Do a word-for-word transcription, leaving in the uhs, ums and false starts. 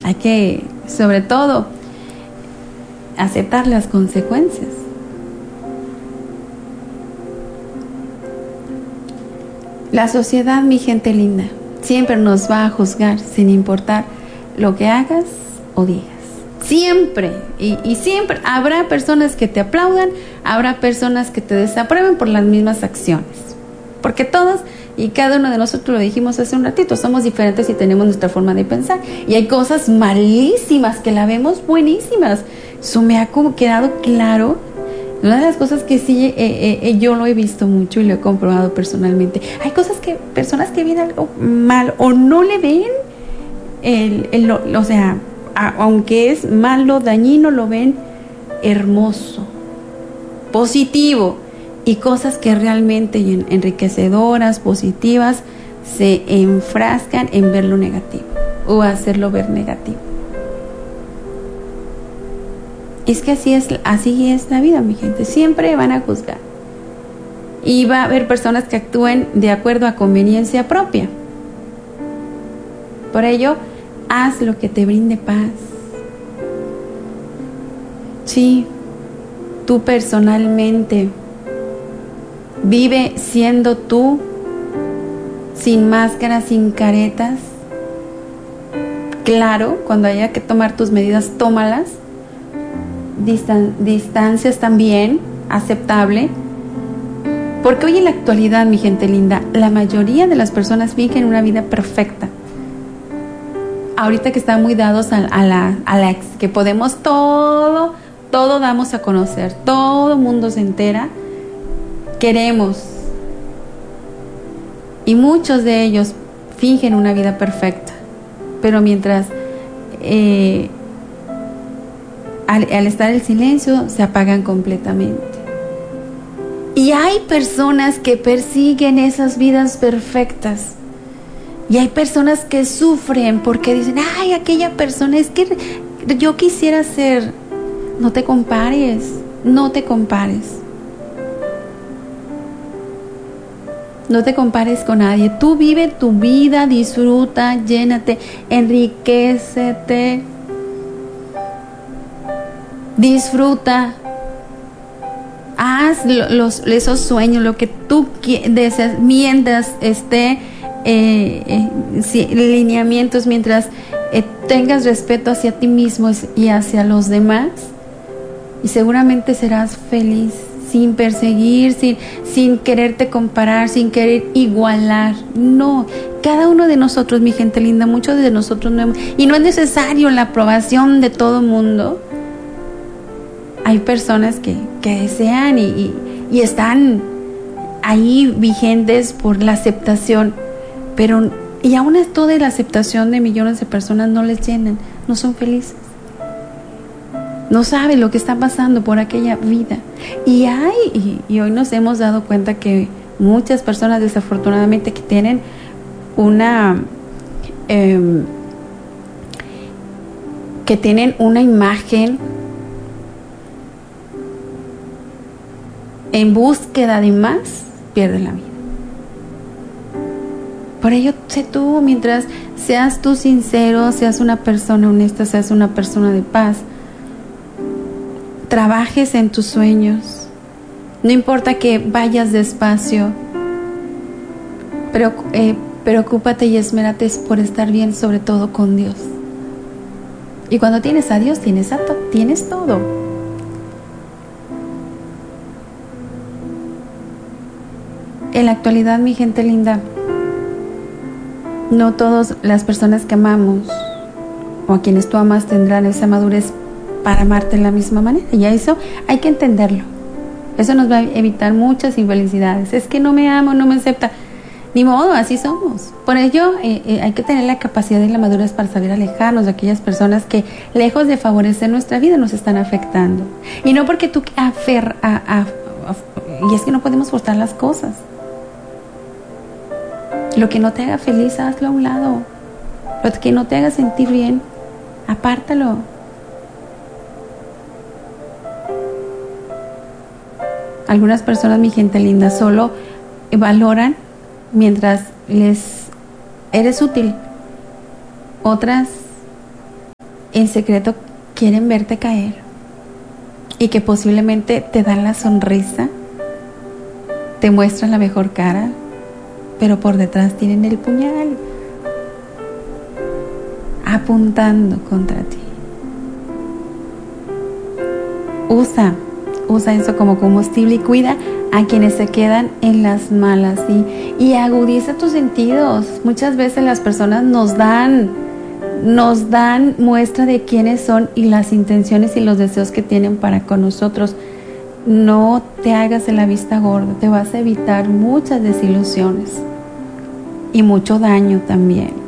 Hay que, sobre todo, aceptar las consecuencias. La sociedad, mi gente linda, siempre nos va a juzgar sin importar lo que hagas o digas. Siempre, y, y siempre habrá personas que te aplaudan, habrá personas que te desaprueben por las mismas acciones. Porque todos y cada uno de nosotros, lo dijimos hace un ratito, somos diferentes y tenemos nuestra forma de pensar. Y hay cosas malísimas que la vemos buenísimas. Eso me ha como quedado claro. Una de las cosas que sí eh, eh, yo lo he visto mucho y lo he comprobado personalmente. Hay cosas que, personas que ven algo mal o no le ven, el, el, o sea, a, aunque es malo, dañino, lo ven hermoso, positivo. Y cosas que realmente enriquecedoras, positivas, se enfrascan en ver lo negativo o hacerlo ver negativo. Es que así es, así es la vida, mi gente. Siempre van a juzgar. Y va a haber personas que actúen de acuerdo a conveniencia propia. Por ello, haz lo que te brinde paz. Sí, tú personalmente vive siendo tú, sin máscaras, sin caretas. Claro, cuando haya que tomar tus medidas, tómalas. Distan- distancias también, aceptable. Porque hoy en la actualidad, mi gente linda, la mayoría de las personas viven una vida perfecta. Ahorita que están muy dados a, a la, a la ex, que podemos todo, todo damos a conocer, todo mundo se entera, queremos. Y muchos de ellos fingen una vida perfecta, pero mientras eh, al, al estar en silencio se apagan completamente. Y hay personas que persiguen esas vidas perfectas. Y hay personas que sufren porque dicen, ay, aquella persona, es que yo quisiera ser. No te compares, no te compares. No te compares con nadie. Tú vive tu vida, disfruta, llénate, enriquécete. Disfruta. Haz los, esos sueños, lo que tú deseas, mientras esté eh, eh, sí, lineamientos, mientras eh, tengas respeto hacia ti mismo y hacia los demás, y seguramente serás feliz, sin perseguir, sin, sin quererte comparar, sin querer igualar. No, cada uno de nosotros, mi gente linda, muchos de nosotros no hemos, y no es necesario la aprobación de todo mundo. Hay personas que, que desean y, y, y están ahí vigentes por la aceptación, pero y aún es toda la aceptación de millones de personas no les llenan, no son felices, no saben lo que está pasando por aquella vida. Y hay, y, y hoy nos hemos dado cuenta que muchas personas desafortunadamente que tienen una eh, que tienen una imagen en búsqueda de más, pierden la vida. Por ello, sé tú, mientras seas tú sincero, seas una persona honesta, seas una persona de paz, trabajes en tus sueños, no importa que vayas despacio, pero eh, preocúpate y esmérate por estar bien, sobre todo con Dios. Y cuando tienes a Dios, tienes, a to- tienes todo. En la actualidad, mi gente linda, no todas las personas que amamos o a quienes tú amas tendrán esa madurez para amarte de la misma manera. Y a eso hay que entenderlo. Eso nos va a evitar muchas infelicidades. Es que no me amo, no me acepta. Ni modo, así somos. Por ello, eh, eh, hay que tener la capacidad y la madurez para saber alejarnos de aquellas personas que, lejos de favorecer nuestra vida, nos están afectando. Y no porque tú afer... A, a, a, y es que no podemos forzar las cosas. Lo que no te haga feliz, hazlo a un lado. Lo que no te haga sentir bien, apártalo. Algunas personas, mi gente linda, solo valoran mientras les eres útil. Otras en secreto quieren verte caer y que posiblemente te dan la sonrisa, te muestran la mejor cara, pero por detrás tienen el puñal apuntando contra ti. Usa, usa eso como combustible y cuida a quienes se quedan en las malas, y, y agudiza tus sentidos. Muchas veces las personas nos dan, nos dan muestra de quiénes son y las intenciones y los deseos que tienen para con nosotros. No te hagas en la vista gorda, te vas a evitar muchas desilusiones y mucho daño también.